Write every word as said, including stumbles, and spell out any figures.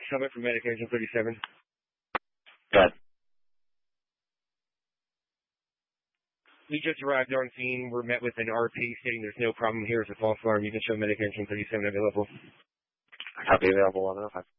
Summit from Medication thirty-seven. Good. We just arrived on scene. We're met with an R P stating there's no problem here. It's a false alarm. You can show Medication thirty-seven available. Copy available one oh five.